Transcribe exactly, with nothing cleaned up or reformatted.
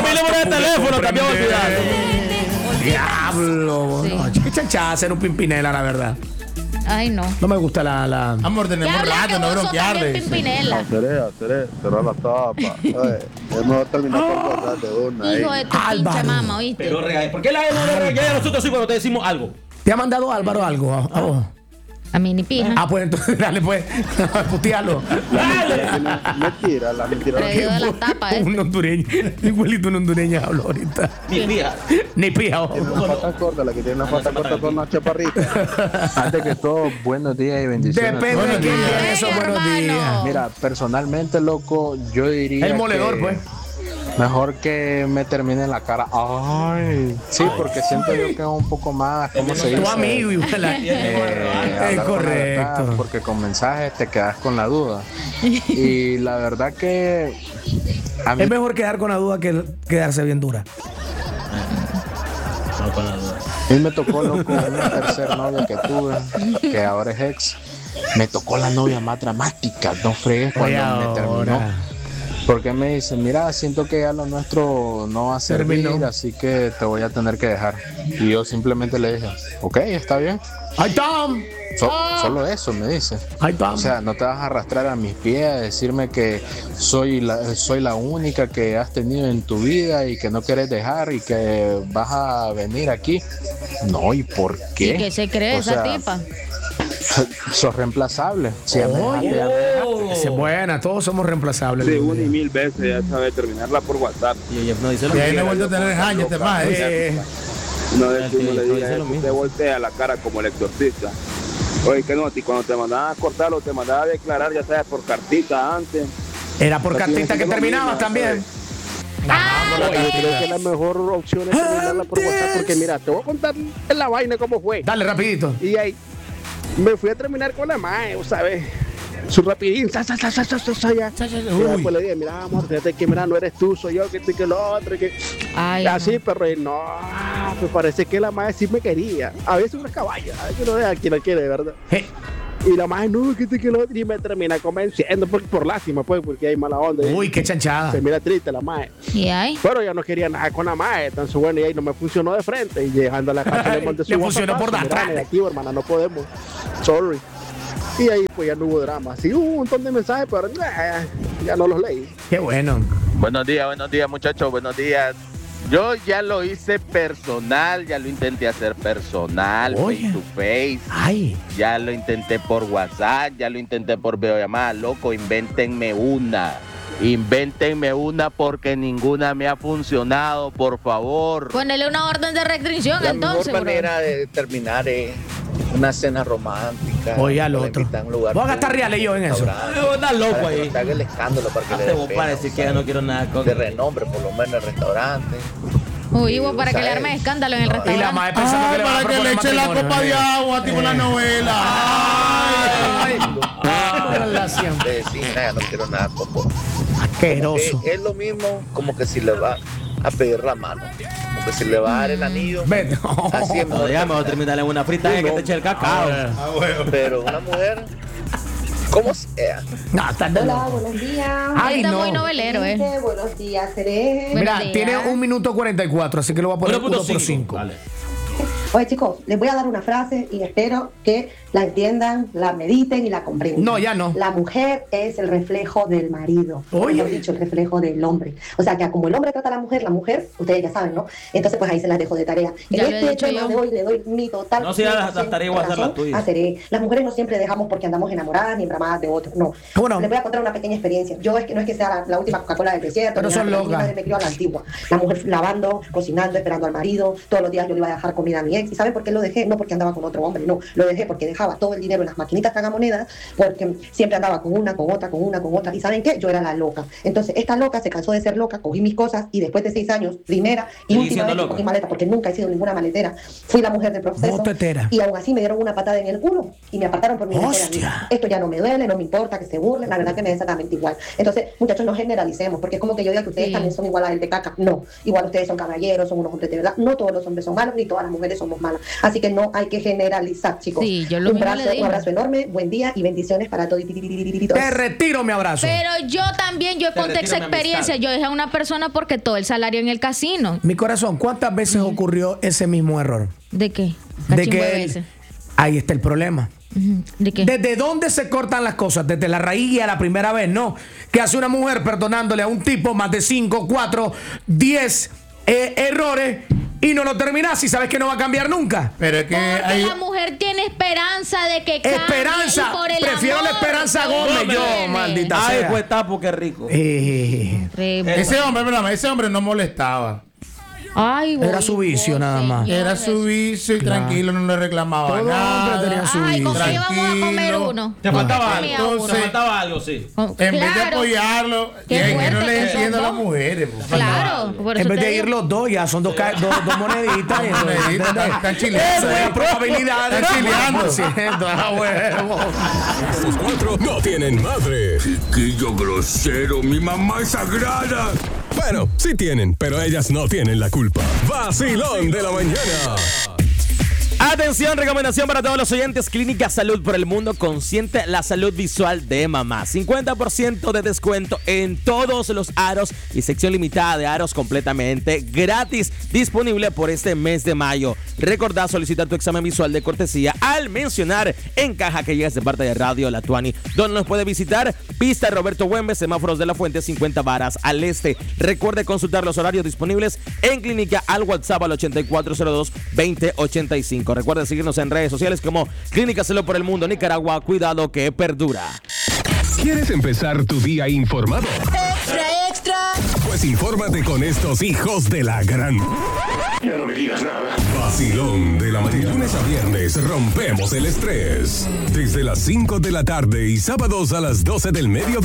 mi número de teléfono, te había olvidado. Diablo. Sí. No, qué chanchada ser un pimpinela, la verdad. Ay, no. No me gusta la... la... Amor, ¿Qué tenemos habla que rato, no vos sos bronquear. también pimpinela? Haceré, haceré, cerrar la tapa. Ay, es mejor terminar por WhatsApp de una. Hijo ahí. de tu Álvaro. pinche mamá, ¿oíste? Pero regaña. ¿Por qué la no le regaña a nosotros sí cuando te decimos algo? ¿Te ha mandado Álvaro algo a, a vos? A mí ni pija. Ah, pues entonces dale pues, putealo. Mentira, la mentira. Freído de la tapa, este. Un hondureño, igualito un hondureño hablo ahorita. Mi tía. Ni pija. Tiene una pata corta, la que tiene una pata corta son las chaparritas. Antes que todo, buenos días y bendiciones. Depende de Buenos quién días. tiene esos buenos Hermano. días. Mira, personalmente, loco, yo diría El moledor, que pues. mejor que me termine en la cara. Ay, sí, porque siento yo que es un poco más, ¿cómo se dice? Tu amigo y la... Eh, Es hablar con la verdad, correcto. porque con mensajes te quedas con la duda. Y la verdad que a mí Es mejor quedar con la duda que quedarse bien dura. No, con la duda. A mí me tocó, loco, una tercera novia que tuve, que ahora es ex. Me tocó la novia más dramática, no fregues cuando Oye, me terminó. ahora. Porque me dice, mira, siento que ya lo nuestro no va a servir, Terminó. así que te voy a tener que dejar. Y yo simplemente le dije, ok, está bien. ¡Ay, Tom! So- solo eso, me dice. ¡Ay, Tom! O sea, no te vas a arrastrar a mis pies a decirme que soy la, soy la única que has tenido en tu vida y que no quieres dejar y que vas a venir aquí. No, ¿y por qué? ¿Y qué se cree O esa sea, tipa? Sos reemplazable. Si ya me dejaste, ya me dejaste. Esa es buena, todos somos reemplazables. Sí, una y mil veces ya sabe terminarla por WhatsApp. Y ella no dice lo Y ahí mismo. me he vuelto a tener jaña este más. ¿eh? Eh, Una vez que Sí, uno le no diga dice lo eso, mismo. usted voltea la cara como el exorcista. Oye, que no, y cuando te mandaban a cortar o te mandaban a declarar, ya sabes, por cartita antes. Era por Lo cartita tienes que que lo terminabas mismo, también. Yo creo que la mejor opción es terminarla por WhatsApp, porque mira, te voy a contar en la vaina cómo fue. Dale, rapidito. Y ahí me fui a terminar con la mae, ¿sabes? Su rapidín, sa, sa, sa, sa, sa, sa, sa, ya. Y después le dije, mira, amor, fíjate que mira, no eres tú, soy yo, que estoy que lo otro, que... Ay, Así, pero y no, me parece que la madre sí me quería. A veces una caballa, que no deja quien la quiere, de verdad. Eh, Y la madre, no, que estoy que lo otro, y me termina convenciendo, por, por lástima, pues, porque hay mala onda. Uy, qué chanchada. Se mira triste la madre. ¿y ay? Pero yo no quería nada con la madre, entonces bueno, y ahí no me funcionó de frente. Y llegando a la casa le mandé su Le funcionó WhatsApp, por mira, detrás. negativo, hermana, no podemos. Sorry. Y ahí pues ya no hubo drama. Sí hubo un montón de mensajes, pero eh, ya no los leí. Qué bueno. Buenos días, buenos días muchachos, buenos días. Yo ya lo hice personal, ya lo intenté hacer personal, Oye. face to face, Ay, ya lo intenté por WhatsApp, ya lo intenté por videollamada, loco, invéntenme una, invéntenme una porque ninguna me ha funcionado, por favor. Ponele una orden de restricción La entonces, mejor bro. manera de terminar es una cena romántica. Oye, al o la otro. invitan a un lugar Voy a gastar público, reales yo en eso. restaurante, Vos estás loco para que ahí. no te haga el escándalo, para que le Te dé vos pena, para decir que ya no quiero nada con... de renombre, por lo menos en el restaurante. Uy, vos para que le ¿sabes? arme escándalo en el Y la restaurante. madre pensando Ah, que le va a para que le proponer eche la matrimonio, copa de eh. agua, tipo la novela. Ay, ay, relación. De decir, nada, no quiero nada con vos. Asqueroso. Es, es lo mismo como que si le va a pedir la mano, como que si le va a dar el anillo. Vete. Así es No, mejor. ya mejor terminar en una frita que te eche el cacao. Pero una mujer, como sea. No, está de Hola, loco. buenos días. Ay, Está no. muy novelero, eh. Gente, buenos días, Seré. Buenos Mira, días. tiene un minuto cuarenta y cuatro, así que lo voy a poner uno uno punto por cinco. cinco. Vale. Oye, chicos, les voy a dar una frase y espero que la entiendan, la mediten y la comprendan. No, ya no. La mujer es el reflejo del marido. O Oye. mejor dicho, el reflejo del hombre. O sea, que como el hombre trata a la mujer, la mujer, ustedes ya saben, ¿no? Entonces, pues ahí se las dejo de tarea. En Ya lo he este dicho tema yo. de hoy le doy mi total. No, sí, las- las cien por ciento tareas voy a hacer las razón tuyas. a Seré. Las mujeres no siempre dejamos porque andamos enamoradas ni embramadas de otros. No. ¿Cómo no? Les voy a contar una pequeña experiencia. Yo es que no es que sea la, la última Coca-Cola del desierto. Pero ni son nada, mi locas. madre me crió a la antigua. La mujer lavando, cocinando, esperando al marido. Todos los días yo le iba a dejar comida a mi ex. ¿Y saben por qué lo dejé? No porque andaba con otro hombre, no. Lo dejé porque dejaba todo el dinero en las maquinitas tragamonedas, porque siempre andaba con una, con otra, con una, con otra. ¿Y saben qué? Yo era la loca. Entonces, esta loca se cansó de ser loca, cogí mis cosas y después de seis años, primera y Sigue última siendo vez que loca. cogí maleta, porque nunca he sido ninguna maletera, fui la mujer del proceso. Botetera. Y aún así me dieron una patada en el culo y me apartaron por mi Hostia. amiga. Esto ya no me duele, no me importa que se burlen, la verdad que me da exactamente igual. Entonces, muchachos, no generalicemos, porque es como que yo diga que ustedes Sí. también son igual a el de caca. No, igual ustedes son caballeros, son unos hombres de verdad. No todos los hombres son malos, ni todas las mujeres son somos malas. Así que no hay que generalizar, chicos. Sí, yo lo un, mismo abrazo, le digo. un abrazo enorme, buen día y bendiciones para todos. Te retiro mi abrazo. Pero yo también, yo Te conté esa retiro mi experiencia. amistad. Yo dejé a una persona porque todo el salario en el casino. Mi corazón, ¿cuántas veces ocurrió ese mismo error? ¿De qué? De Cachimbo que de él- veces. ahí está el problema. Ujú. ¿De qué? ¿Desde dónde se cortan las cosas? Desde la raíz y a la primera vez, ¿no? ¿Qué hace una mujer perdonándole a un tipo más de cinco, cuatro, diez errores y no lo termina si sabes que no va a cambiar nunca? Pero es que Porque hay. la mujer tiene esperanza de que cambie. Esperanza. Y por el Prefiero la amor Esperanza que Gómez, uno yo, tiene. maldita Ay, sea. pues tapo, qué rico. Eh, Re- Ese hombre, perdón, ese hombre no molestaba. Ay, Era voy, su vicio voy, nada más. señores. Era su vicio y tranquilo, no le reclamaba Todo nada. hombre tenía su Ay, ¿con vicio. qué íbamos a comer Tranquilo. uno? Te faltaba Comía algo. uno. Entonces, te faltaba algo, sí. Con- En vez de claro, apoyarlo, Qué que, que no fuerte le que entiendo a son las dos. mujeres. pues, faltaba Claro, algo. por eso En vez te de digo. ir los dos, ya son dos, ca- dos, dos moneditas. y entonces, moneditas, ¿entendés? están- están chileando, Eh, eh. probabilidades. Están chileando. por ciento, ah, huevo. Estos cuatro no tienen madre. Chiquillo grosero, mi mamá es sagrada. Bueno, sí tienen, pero ellas no tienen la culpa. Vacilón de la mañana. Atención, recomendación para todos los oyentes. Clínica Salud por el Mundo consiente la salud visual de mamá. cincuenta por ciento de descuento en todos los aros y sección limitada de aros completamente gratis. Disponible por este mes de mayo. Recordá solicitar tu examen visual de cortesía al mencionar en caja que llegas de parte de Radio La Tuani. Donde nos puede visitar Pista Roberto Güemes, Semáforos de la Fuente, cincuenta varas al este. Recuerde consultar los horarios disponibles en clínica al WhatsApp al ochenta y cuatro cero dos, veinte ochenta y cinco. Recuerda seguirnos en redes sociales como Clínica Salud por el Mundo Nicaragua. Cuidado que perdura. ¿Quieres empezar tu día informado? Extra, extra. Pues infórmate con estos hijos de la gran... Ya no me digas nada. Vacilón de la mañana. De lunes a viernes rompemos el estrés. Desde las cinco de la tarde y sábados a las doce del mediodía.